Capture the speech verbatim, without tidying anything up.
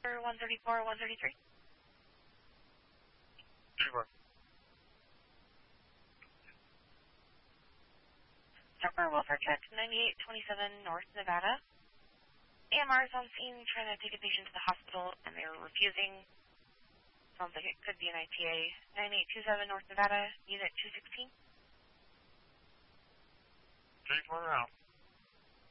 one thirty-four, one thirty-three. thirty-four. Chopper welfare check, ninety-eight twenty-seven North Nevada. A M R is on scene trying to take a patient to the hospital, and they're refusing. Sounds like it could be an I T A. ninety-eight twenty-seven North Nevada, unit two sixteen. thirty-four out.